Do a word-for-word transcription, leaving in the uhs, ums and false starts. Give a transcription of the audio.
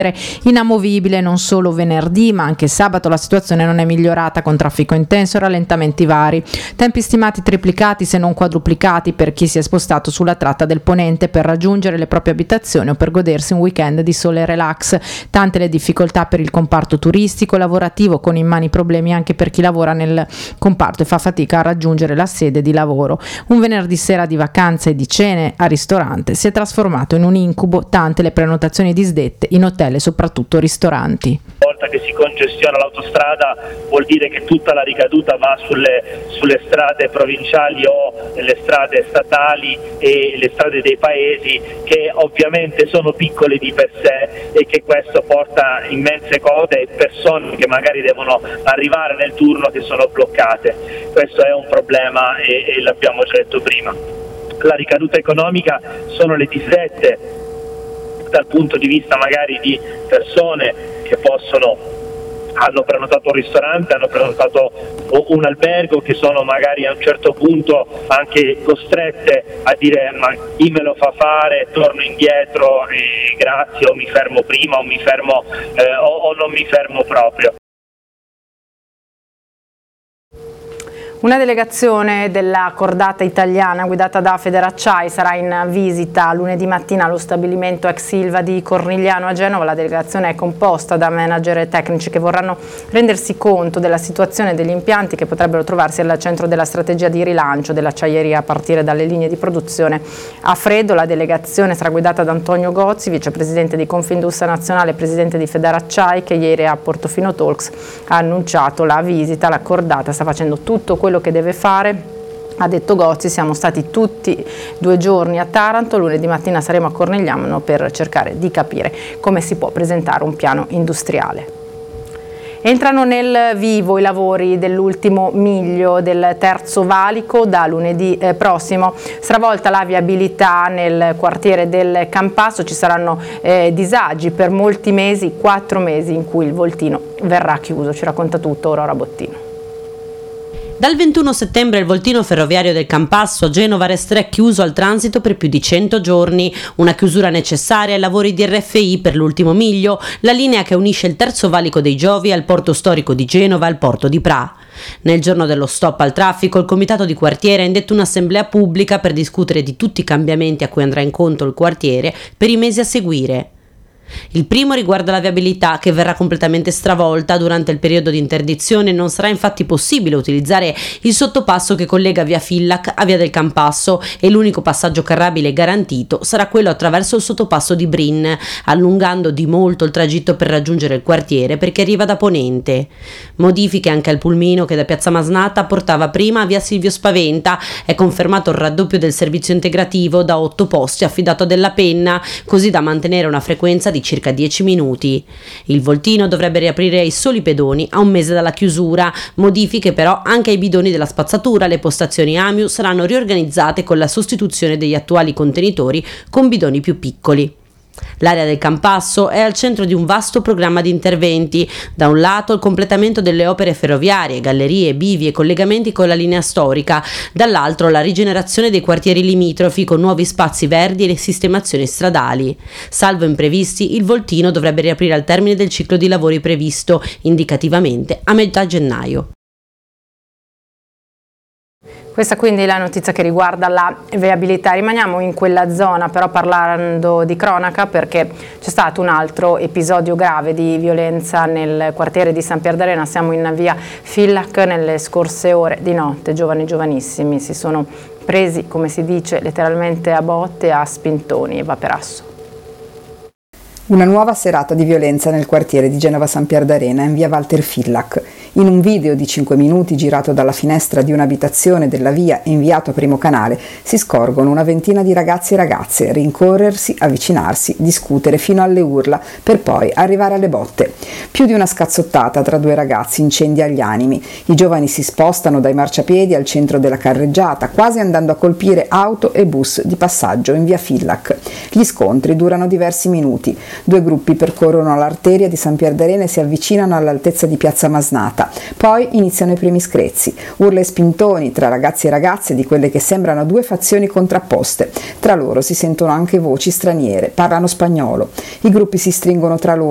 inamovibile non solo venerdì ma anche sabato. La situazione non è migliorata, con traffico intenso e rallentamenti vari, tempi stimati triplicati se non quadruplicati per chi si è spostato sulla tratta del ponente per raggiungere le proprie abitazioni o per godersi un weekend di sole e relax. Tante le difficoltà per il comparto turistico lavorativo, con immani problemi anche per chi lavora nel comparto e fa fatica a raggiungere la sede di lavoro. Un venerdì sera di vacanze e di cene a ristorante si è trasformato in un incubo, tante le prenotazioni disdette in hotel e soprattutto ristoranti. Una volta che si congestiona l'autostrada vuol dire che tutta la ricaduta va sulle, sulle strade provinciali o le strade statali e le strade dei paesi, che ovviamente sono piccole di per sé e che questo porta immense code e persone che magari devono arrivare nel turno che sono bloccate. Questo è un problema e, e l'abbiamo già detto prima. La ricaduta economica sono le disdette dal punto di vista magari di persone che possono hanno prenotato un ristorante, hanno prenotato un albergo, che sono magari a un certo punto anche costrette a dire ma chi me lo fa fare, torno indietro e grazie, o mi fermo prima o mi fermo eh, o, o non mi fermo proprio. Una delegazione della cordata italiana guidata da Federacciai sarà in visita lunedì mattina allo stabilimento ex Ilva di Cornigliano a Genova. La delegazione è composta da manager e tecnici che vorranno rendersi conto della situazione degli impianti che potrebbero trovarsi al centro della strategia di rilancio dell'acciaieria a partire dalle linee di produzione a freddo. La delegazione sarà guidata da Antonio Gozzi, vicepresidente di Confindustria Nazionale e presidente di Federacciai, che ieri a Portofino Talks ha annunciato la visita. La cordata sta facendo tutto quello che deve fare, ha detto Gozzi. Siamo stati tutti due giorni a Taranto, lunedì mattina saremo a Cornigliano per cercare di capire come si può presentare un piano industriale. Entrano nel vivo i lavori dell'ultimo miglio del terzo valico da lunedì eh, prossimo. Stravolta la viabilità nel quartiere del Campasso, ci saranno eh, disagi per molti mesi, quattro mesi in cui il voltino verrà chiuso. Ci racconta tutto Aurora Bottino. Dal ventuno settembre il voltino ferroviario del Campasso a Genova resterà chiuso al transito per più di cento giorni, una chiusura necessaria ai lavori di R F I per l'ultimo miglio, la linea che unisce il terzo valico dei Giovi al porto storico di Genova e al porto di Pra. Nel giorno dello stop al traffico, il comitato di quartiere ha indetto un'assemblea pubblica per discutere di tutti i cambiamenti a cui andrà incontro il quartiere per i mesi a seguire. Il primo riguarda la viabilità, che verrà completamente stravolta. Durante il periodo di interdizione non sarà infatti possibile utilizzare il sottopasso che collega via Fillac a via del Campasso e l'unico passaggio carrabile garantito sarà quello attraverso il sottopasso di Brin, allungando di molto il tragitto per raggiungere il quartiere perché arriva da ponente. Modifiche anche al pulmino che da Piazza Masnata portava prima a via Silvio Spaventa. È confermato il raddoppio del servizio integrativo da otto posti affidato a Della Penna, così da mantenere una frequenza di circa dieci minuti. Il voltino dovrebbe riaprire ai soli pedoni a un mese dalla chiusura. Modifiche però anche ai bidoni della spazzatura. Le postazioni Amiu saranno riorganizzate con la sostituzione degli attuali contenitori con bidoni più piccoli. L'area del Campasso è al centro di un vasto programma di interventi. Da un lato il completamento delle opere ferroviarie, gallerie, bivi e collegamenti con la linea storica, dall'altro la rigenerazione dei quartieri limitrofi con nuovi spazi verdi e le sistemazioni stradali. Salvo imprevisti, il voltino dovrebbe riaprire al termine del ciclo di lavori previsto, indicativamente a metà gennaio. Questa quindi è la notizia che riguarda la viabilità. Rimaniamo in quella zona però parlando di cronaca, perché c'è stato un altro episodio grave di violenza nel quartiere di San Pierdarena. Siamo in via Fillac. Nelle scorse ore di notte giovani giovanissimi si sono presi, come si dice, letteralmente a botte, a spintoni e vaperasso. Una nuova serata di violenza nel quartiere di Genova San Pierdarena in via Walter Fillac. In un video di cinque minuti girato dalla finestra di un'abitazione della via e inviato a Primo Canale si scorgono una ventina di ragazzi e ragazze rincorrersi, avvicinarsi, discutere fino alle urla per poi arrivare alle botte. Più di una scazzottata tra due ragazzi incendia gli animi. I giovani si spostano dai marciapiedi al centro della carreggiata, quasi andando a colpire auto e bus di passaggio in via Fillac. Gli scontri durano diversi minuti. Due gruppi percorrono l'arteria di San Pierdarena e si avvicinano all'altezza di Piazza Masnata. Poi iniziano i primi screzi, urla e spintoni tra ragazzi e ragazze di quelle che sembrano due fazioni contrapposte. Tra loro si sentono anche voci straniere, parlano spagnolo. I gruppi si stringono tra loro